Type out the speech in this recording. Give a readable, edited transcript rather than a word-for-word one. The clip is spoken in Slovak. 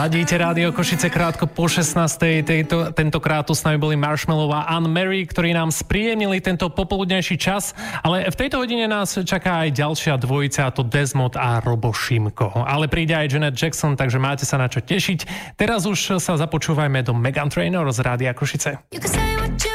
Ladíte Rádio Košice krátko po 16. Tentokrát tu s nami boli Marshmello a Anne-Marie, ktorí nám spríjemnili tento popoludnejší čas, ale v tejto hodine nás čaká aj ďalšia dvojica, a to Desmond a Robo Šimko. Ale príde aj Janet Jackson, takže máte sa na čo tešiť. Teraz už sa započúvajme do Meghan Trainor z Rádia Košice.